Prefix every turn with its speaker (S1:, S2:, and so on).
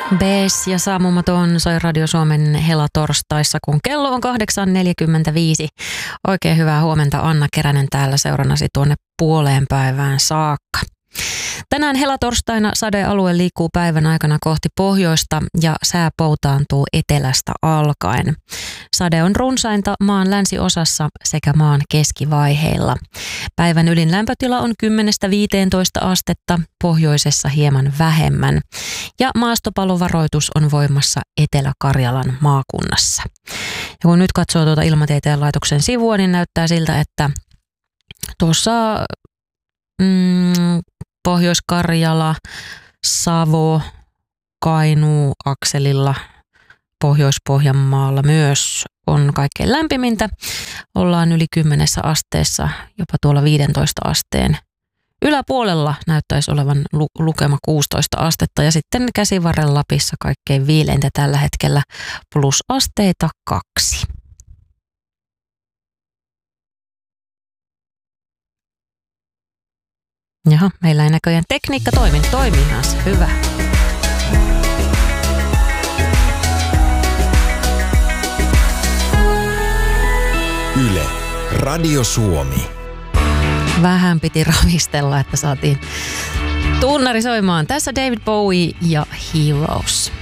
S1: Bes ja Saamumaton soi Radio Suomen helatorstaissa, kun kello on 8.45. Oikein hyvää huomenta, Anna Keränen täällä seurannasi tuonne puoleen päivään saakka. Tänään helatorstaina sadealue liikkuu päivän aikana kohti pohjoista ja sää poutaantuu etelästä alkaen. Sade on runsainta maan länsiosassa sekä maan keskivaiheilla. Päivän ylin lämpötila on 10-15 astetta, pohjoisessa hieman vähemmän. Ja maastopalovaroitus on voimassa Etelä-Karjalan maakunnassa. Ja kun nyt katsoo tuota Ilmatieteen laitoksen sivua, niin näyttää siltä, että tuossa Pohjois-Karjala, Savo, Kainuu akselilla, Pohjois-Pohjanmaalla myös on kaikkein lämpimintä. Ollaan yli 10 asteessa, jopa tuolla 15 asteen yläpuolella näyttäisi olevan lukema 16 astetta. Ja sitten Käsivarren Lapissa kaikkein viileintä tällä hetkellä plusasteita 2. Jaha, meillä ei näköjään tekniikka toiminnassa. Hyvä.
S2: Yle, Radio Suomi.
S1: Vähän piti ravistella, että saatiin tunnari soimaan. Tässä David Bowie ja Heroes.